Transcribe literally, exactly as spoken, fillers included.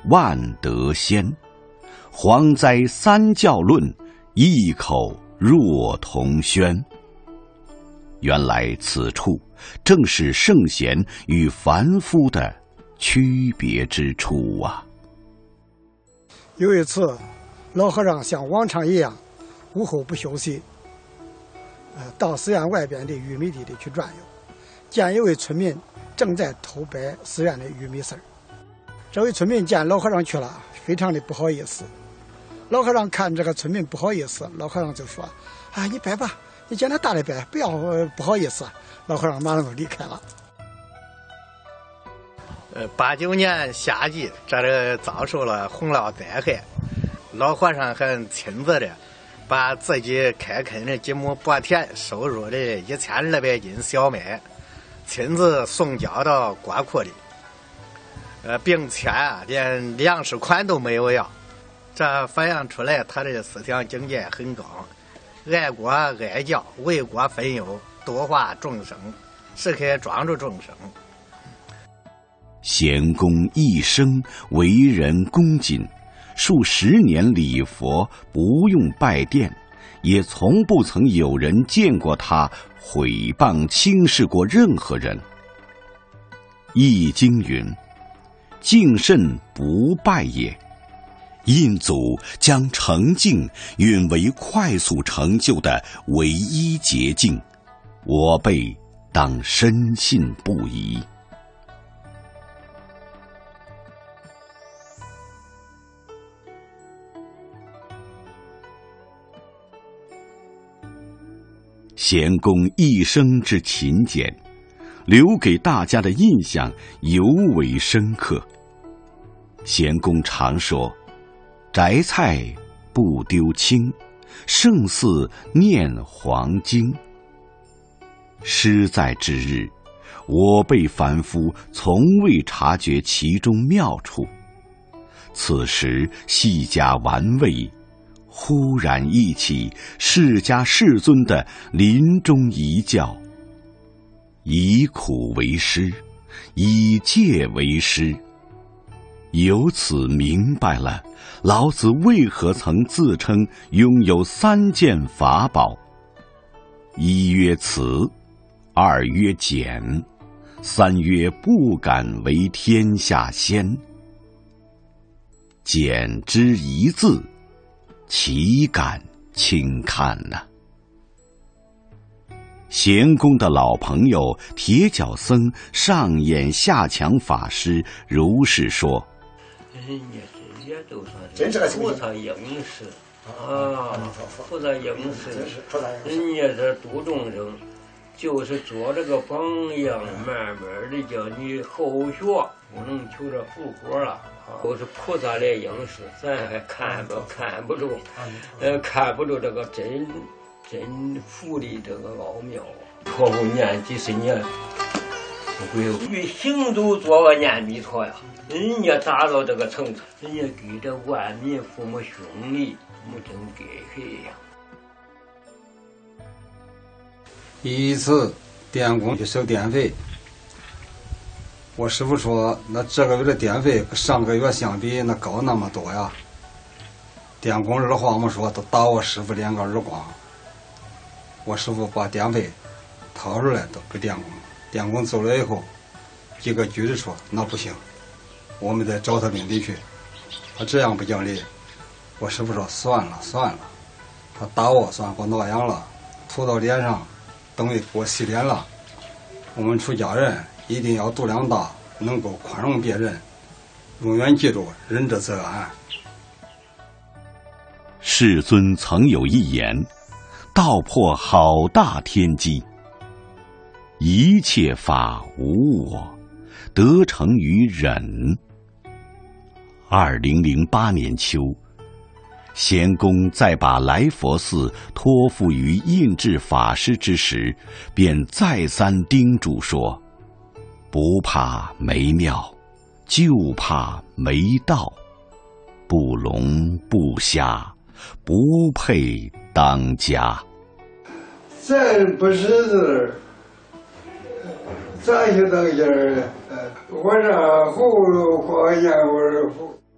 万德仙。蝗灾三教论，异口若同轩。原来此处正是圣贤与凡夫的区别之处啊！ 有一次，老和尚像往常一样，午后不休息，呃，到寺院外边的玉米地里去转悠，见一位村民正在偷掰寺院的玉米丝儿。这位村民见老和尚去了，非常的不好意思。老和尚看这个村民不好意思，老和尚就说：“啊，你掰吧，你见他大的掰，不要不好意思。”老和尚马上就离开了。 呃，八九年夏季，这里遭受了洪涝灾害，老和尚还亲自的把自己开垦的几亩薄田收入的一千二百斤小麦，亲自送交到国库里，呃，并且啊，连粮食款都没有要。这反映出来他的思想境界很高，爱国爱教，为国分忧，度化众生，时刻庄助众生。 贤公一生为人恭谨，数十年礼佛，不用拜殿，也从不曾有人见过他毁谤轻视过任何人。易经云：敬慎不败也。印祖将诚敬允为快速成就的唯一捷径，我辈当深信不疑。贤公一生之勤俭，留给大家的印象尤为深刻。贤公常说：摘菜不丢青，胜似念黄经。诗在之日，我辈凡夫从未察觉其中妙处，此时细加玩味，忽然忆起释迦世尊的临终遗教：以苦为师，以戒为师。由此明白了老子为何曾自称拥有三件法宝：一曰慈，二曰俭，三曰不敢为天下先。俭之一字，岂敢轻看呢、啊？贤公的老朋友铁脚僧上演下强法师如是说： 人家这些都算是菩萨应时啊，菩萨应时，人家这度众生，就是做这个榜样，慢慢的叫你后学，不能求这复活了。都是菩萨来应时，咱还看不看不住，呃，看不住这个真真佛的这个奥妙啊！可不念几十年，不会与行走做个念弥陀呀。人家达到这个程度，人家给这万民父母兄弟，没真给谁呀？ 一次电工去收电费，我师傅说，那这个月的电费跟上个月相比，那高那么多呀。电工二话没说，都打我师傅两个耳光。我师傅把电费掏出来都给电工，电工走了以后，几个局子说那不行，我们再找他领地去。他这样不讲理，我师傅说算了算了，他打我算给我挠痒了，涂到脸上，等于给我洗脸了。我们出家人一定要度量大，能够宽容别人，永远记住仁者则安。 世尊曾有一言，道破好大天机：一切法无我，得成于忍。二零零八年秋，贤公在把来佛寺托付于印智法师之时，便再三叮嘱说：不怕没庙，就怕没道，不聋不瞎，不配当家。 咱不识字，咋就当家儿？我这葫芦花烟味儿。